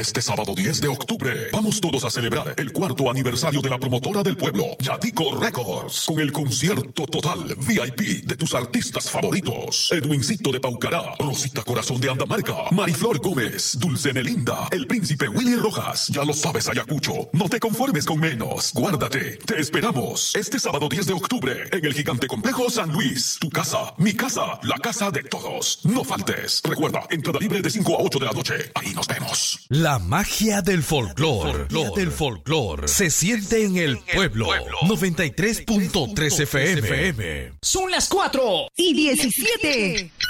Este sábado 10 de octubre vamos todos a celebrar el 4º aniversario de la promotora del pueblo, Yadico Records, con el concierto total VIP de tus artistas favoritos: Edwincito de Paucará, Rosita Corazón de Andamarca, Mariflor Gómez, Dulce Nelinda, el Príncipe Willy Rojas. Ya lo sabes, Ayacucho, no te conformes con menos. Guárdate, te esperamos este sábado 10 de octubre en el Gigante Complejo San Luis. Tu casa, mi casa, la casa de todos. No faltes. Recuerda, entrada libre de 5 a 8 de la noche. Ahí nos vemos. La magia del folclor se siente en el pueblo. 93.3 FM. Son las 4:17.